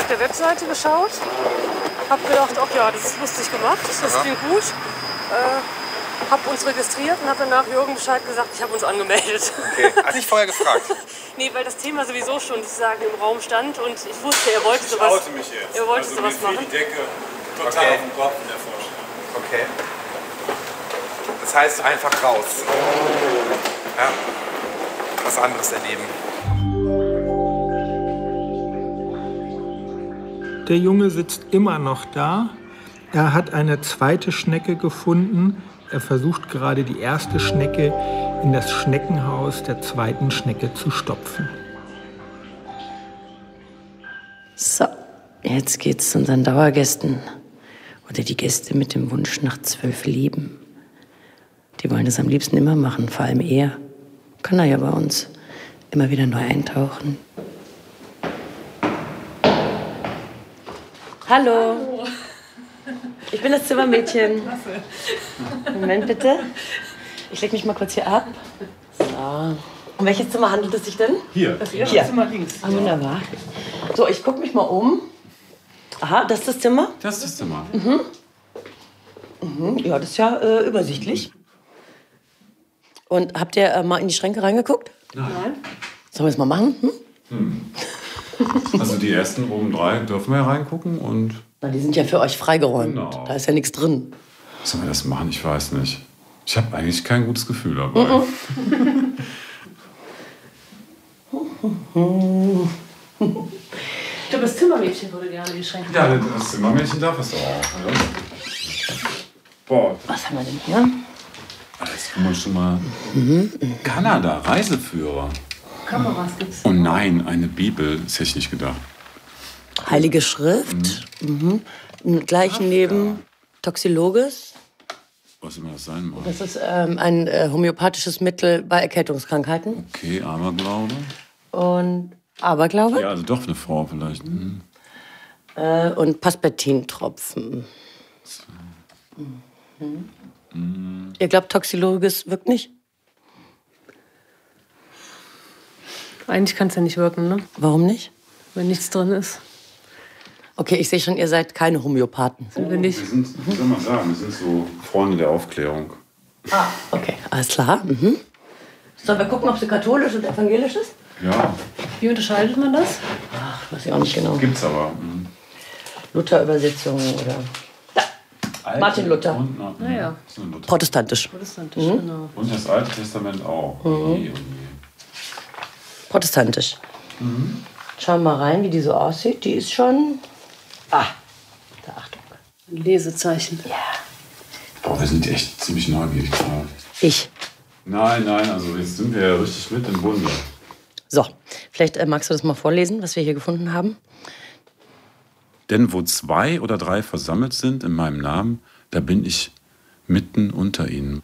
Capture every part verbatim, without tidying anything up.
auf der Webseite geschaut, hab gedacht, ach ja, das ist lustig gemacht, das klingt gut. Äh, hab uns registriert und hab danach Jürgen Bescheid gesagt, ich habe uns angemeldet. Okay, hatte ich vorher gefragt? Nee, weil das Thema sowieso schon sozusagen im Raum stand und ich wusste, er wollte ich sowas, oute mich jetzt. er wollte also sowas mir machen. Die Decke total Okay. auf den Kopf in der Vorstellung. Okay. Das heißt einfach raus. Ja. Was anderes erleben. Der Junge sitzt immer noch da. Er hat eine zweite Schnecke gefunden. Er versucht gerade die erste Schnecke in das Schneckenhaus der zweiten Schnecke zu stopfen. So, jetzt geht's zu unseren Dauergästen. Oder die Gäste mit dem Wunsch nach zwölf Leben. Die wollen das am liebsten immer machen, vor allem er. Kann er ja bei uns immer wieder neu eintauchen. Hallo. Hallo. Ich bin das Zimmermädchen. Moment bitte. Ich leg mich mal kurz hier ab. So. Um welches Zimmer handelt es sich denn? Hier. Das erste Hier. Zimmer links. Ah, wunderbar. So, ich gucke mich mal um. Aha, das ist das Zimmer? Das ist das Zimmer. Mhm. Mhm. Ja, das ist ja äh, übersichtlich. Und habt ihr äh, mal in die Schränke reingeguckt? Nein. Sollen wir es mal machen? Hm? Hm. Also die ersten oben drei dürfen wir ja reingucken und... Na, die sind ja für euch freigeräumt. Genau. Da ist ja nichts drin. Sollen wir das machen? Ich weiß nicht. Ich habe eigentlich kein gutes Gefühl dabei. Mhm. Ich glaube, das Zimmermädchen würde gerne die Schränke Ja, machen. das Zimmermädchen darf es auch. Ja. Boah, Was haben wir denn hier? jetzt gucken wir schon mal. Kanada, Reiseführer. Kameras gibt's. Oh nein, eine Bibel. Das hätte ich nicht gedacht. Heilige Schrift. Mhm. Mhm. Gleich neben Toxilogis. Was immer das sein mag. Das ist ähm, ein äh, homöopathisches Mittel bei Erkältungskrankheiten. Okay, Aberglaube. Und Aberglaube. Ja, also doch eine Frau vielleicht. Mhm. Äh, und Paspertintropfen. Mhm. Mhm. Ihr glaubt, Toxilogis wirkt nicht? Eigentlich kann es ja nicht wirken, ne? Warum nicht? Wenn nichts drin ist. Okay, ich sehe schon, ihr seid keine Homöopathen. Sind wir nicht. Wir sind, wie soll man sagen, wir sind so Freunde der Aufklärung. Ah, okay. Alles klar. Mhm. Sollen wir gucken, ob sie katholisch und evangelisch ist? Ja, Wie unterscheidet man das? Ach, weiß ich auch nicht genau. gibt's aber. Mhm. Luther-Übersetzung oder... Alte Martin Luther. Und, na, Naja. das ist eine Luther. Protestantisch. Protestantisch, Mhm. genau. Und das Alte Testament auch. Mhm. Oh je, oh je. Protestantisch. Mhm. Schauen wir mal rein, wie die so aussieht. Die ist schon... Ah, da Achtung. Ein Lesezeichen. Ja. Boah, wir sind echt ziemlich neugierig gerade. Ich. Nein, nein, also jetzt sind wir ja richtig mit im Bunde. So, vielleicht äh, magst du das mal vorlesen, was wir hier gefunden haben. Denn wo zwei oder drei versammelt sind in meinem Namen, da bin ich mitten unter ihnen.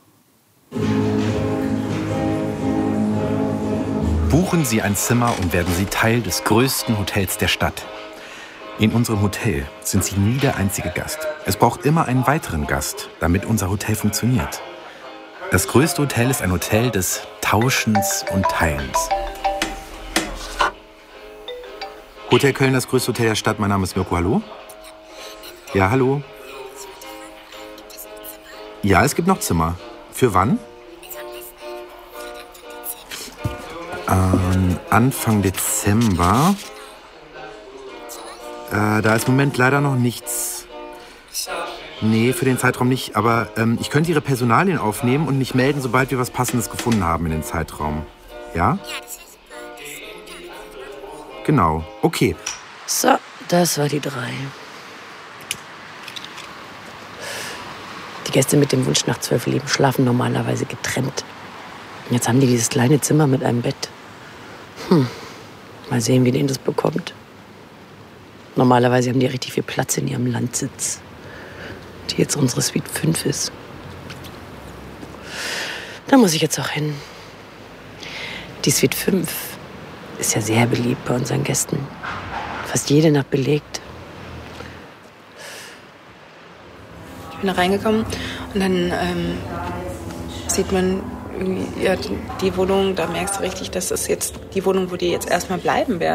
Buchen Sie ein Zimmer und werden Sie Teil des größten Hotels der Stadt. In unserem Hotel sind Sie nie der einzige Gast. Es braucht immer einen weiteren Gast, damit unser Hotel funktioniert. Das größte Hotel ist ein Hotel des Tauschens und Teilens. Hotel Köln, das größte Hotel der Stadt. Mein Name ist Mirko. Hallo? Ja, hallo? Ja, es gibt noch Zimmer. Für wann? Ähm, Anfang Dezember. Äh, da ist im Moment leider noch nichts. Nee, für den Zeitraum nicht. Aber ähm, ich könnte Ihre Personalien aufnehmen und mich melden, sobald wir was Passendes gefunden haben in den Zeitraum. Ja? Genau. Okay. So, das war die drei. Die Gäste mit dem Wunsch nach zwölf Leben schlafen normalerweise getrennt. Und jetzt haben die dieses kleine Zimmer mit einem Bett. Hm. Mal sehen, wie denen das bekommt. Normalerweise haben die richtig viel Platz in ihrem Landsitz, die jetzt unsere Suite fünf ist. Da muss ich jetzt auch hin. Die Suite fünf ist ja sehr beliebt bei unseren Gästen. Fast jede Nacht belegt. Ich bin da reingekommen und dann ähm, sieht man irgendwie, ja, die, die Wohnung, da merkst du richtig, das ist jetzt die Wohnung, wo die jetzt erstmal bleiben werden.